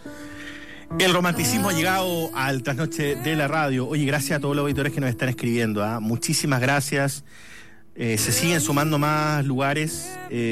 El romanticismo ha llegado al trasnoche de la radio. Oye, gracias a todos los auditores que nos están escribiendo, ¿eh? Muchísimas gracias. Se siguen sumando más lugares.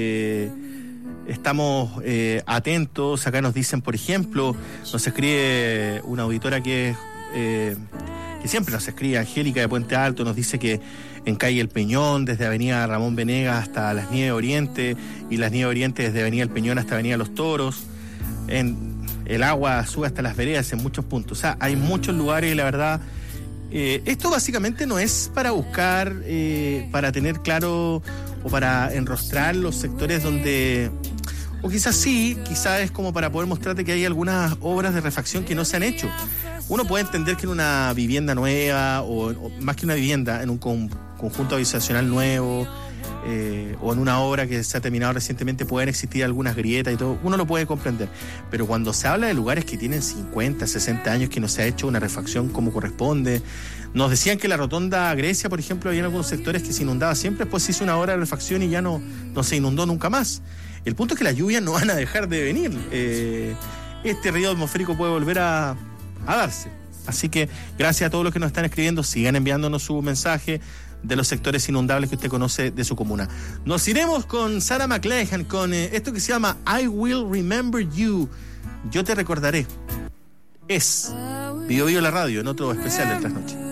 Estamos atentos. Acá nos dicen, por ejemplo, nos escribe una auditora que siempre nos escribe, Angélica de Puente Alto, nos dice que en calle El Peñón, desde avenida Ramón Venegas hasta las Nieves Oriente, y las Nieves Oriente desde avenida El Peñón hasta avenida Los Toros. El agua sube hasta las veredas en muchos puntos. O sea, hay muchos lugares y la verdad, esto básicamente no es para buscar, para tener claro o para enrostrar los sectores donde, o quizás sí, quizás es como para poder mostrarte que hay algunas obras de refacción que no se han hecho. Uno puede entender que en una vivienda nueva, o más que una vivienda, en un conjunto habitacional nuevo, o en una obra que se ha terminado recientemente, pueden existir algunas grietas y todo, uno lo puede comprender, pero cuando se habla de lugares que tienen 50, 60 años que no se ha hecho una refacción como corresponde, nos decían que la rotonda Grecia, por ejemplo, había algunos sectores que se inundaba siempre, después se hizo una obra de refacción y ya no se inundó nunca más. El punto es que las lluvias no van a dejar de venir, este río atmosférico puede volver a darse, así que gracias a todos los que nos están escribiendo, sigan enviándonos su mensaje de los sectores inundables que usted conoce de su comuna. Nos iremos con Sarah McLachlan, con esto que se llama I Will Remember You, yo te recordaré. Es Bio Bio la radio, en otro especial del Trasnoche.